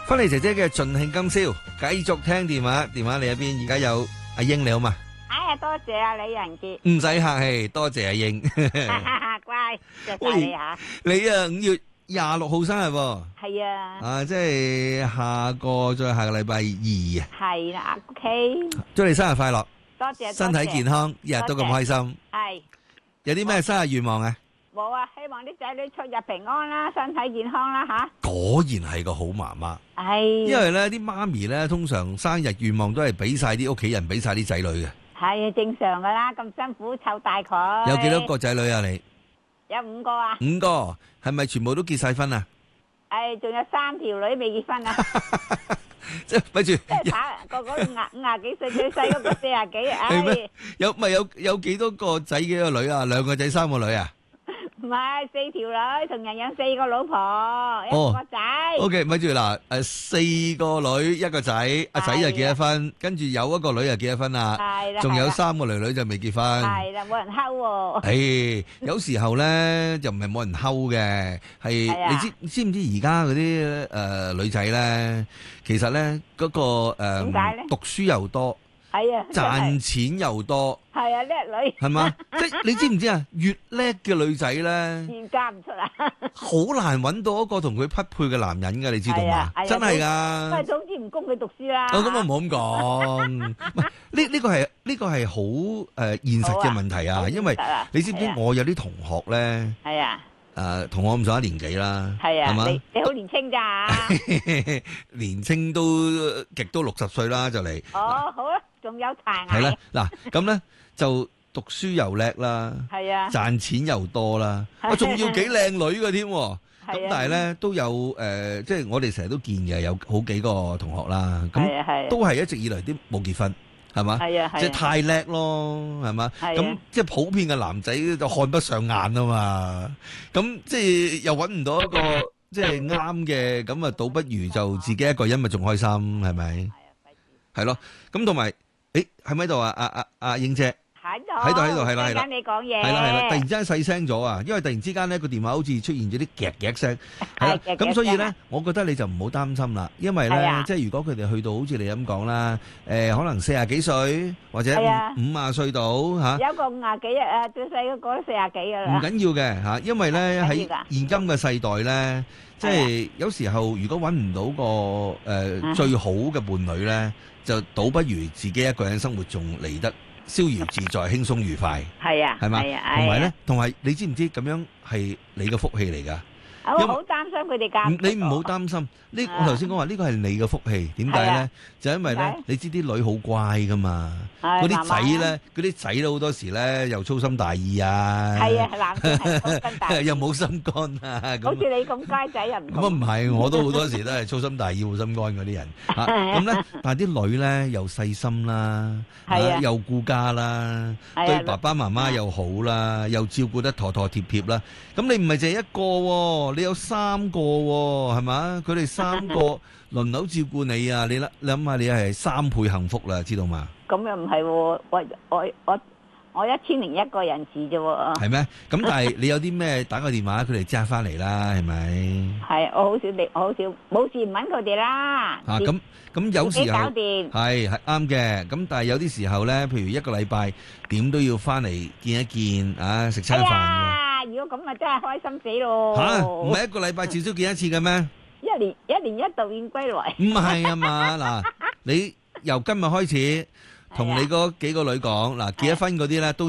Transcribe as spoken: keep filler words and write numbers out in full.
芬妮姐姐嘅盡興今宵，繼續聽電話。電話你喺邊？而家有阿英，你好嘛？ 哎呀，多謝啊李仁傑， 唔使客氣，多謝阿英。 乖，多謝你吓。 你啊，五月廿六號生日喎。 係啊。 啊，即係下個再下個禮拜二啊。 係啦，OK。 祝你生日快樂， 多謝， 身體健康，日日都咁開心。 係。 有啲咩生日願望啊？ 冇啊，希望啲仔女出入平安啦，身體健康啦吓。 果然係個好媽媽。 係。 因為咧，啲媽咪咧，通常生日願望都係俾晒啲屋企人，俾晒啲仔女嘅。 係正常噶啦，咁辛苦湊大佢。 有幾多個仔女啊？你？ 有五個啊。 五個，係咪全部都結晒婚啊？ 誒，仲有三條女未結婚啊。 即係咪住？ 即係打個個五廿五廿幾歲，最細嗰個四廿幾。唉。 有咪有有幾多個仔幾個女啊？兩個仔三個女啊？ 唔係四條女，同人有四個老婆，一個仔。 O K，咪住嗱，誒，四個女一個仔，阿仔就結咗婚，跟住有一個女就結咗婚啦， 係啦， 仲有三個女女就未結婚。 係啦，冇人溝喎。 誒，有時候咧就唔係冇人溝嘅，係你知知唔知而家嗰啲誒女仔咧，其實咧嗰個誒點解咧？ 讀書又多。 係啊， 賺錢又多， 係啊，叻女係嘛？即係你知唔知啊？越叻嘅女仔咧， 而嫁唔出啊， 好難揾到一個同佢匹配嘅男人噶，你知道嘛？真係噶， 因為總之唔供佢讀書啦。 哦，咁我唔好咁講，唔係呢呢個係呢個係好誒現實嘅問題啊！因為你知唔知我有啲同學咧？ 係啊。 誒，同我咁上下年紀啦， 係啊，你你好年青咋？ 年青都極都六十歲啦，就嚟。 哦，好啊，仲有柴係啦，嗱咁咧就讀書又叻啦， 係啊， 賺錢又多啦，我仲要幾靚女嘅添。咁但係咧都有誒，即係我哋成日都見嘅，有好幾個同學啦，咁都係一直以嚟都冇結婚。係嘛？ 係啊， 即係太叻咯，係嘛？咁即係普遍嘅男仔就看不上眼啊嘛。咁即係又揾唔到一個即係啱嘅，咁啊倒不如就自己一個人咪仲開心，係咪？係啊，係咯。咁同埋，誒喺咪度啊？阿阿阿英姐喺度， 喺度喺度係啦係啦。 聽緊你講嘢。 係啦係啦，突然之間細聲咗啊！因為突然之間咧個電話好似出現咗啲夾夾聲，係啦。咁所以咧，我覺得你就唔好擔心啦，因為咧，即係如果佢哋去到好似你咁講啦，誒，可能四廿幾歲或者五廿歲到嚇， 有個五廿幾啊，最細嗰個都四廿幾噶啦。 唔緊要嘅嚇，因為咧喺現今嘅世代咧，即係有時候如果揾唔到個誒最好嘅伴侶咧，就倒不如自己一個人生活仲嚟得逍遙自在、輕鬆愉快， 係啊， 係嘛？同埋咧，同埋你知唔知咁樣係你嘅福氣嚟㗎？ 我好擔心佢哋嫁唔到。 你唔好擔心，呢我頭先講話呢個係你嘅福氣，點解咧？就因為咧，你知啲女好乖噶嘛，嗰啲仔咧，嗰啲仔咧好多時咧又粗心大意啊， 係啊，男仔係粗心大意， 又冇心肝啊， 好似你咁乖仔又唔咁啊唔係，我都好多時都係粗心大意、冇心肝嗰啲人嚇，咁咧，但係啲女咧又細心啦，又顧家啦，對爸爸媽媽又好啦，又照顧得妥妥貼貼啦，咁你唔係淨係一個喎。你有三個喎，係嘛？佢哋三個輪流照顧你啊！你諗你諗下，你係三倍幸福啦，知道嘛？ 咁又唔係喎，我我我我一千零一個人次啫喎。係咩？咁但係你有啲咩打個電話，佢哋即刻翻嚟啦，係咪？ 係，我好少你，我好少冇事唔揾佢哋啦。 啊，咁咁有時候搞掂係係啱嘅，咁但係有啲時候咧，譬如一個禮拜點都要翻嚟見一見啊，食餐飯嘅。 如果咁啊，真係開心死咯！ 吓，唔係一個禮拜至少見一次嘅咩？ 一年一年一度燕歸來。 唔係啊嘛，嗱，你由今日開始同你嗰幾個女講，嗱，結咗婚嗰啲咧都。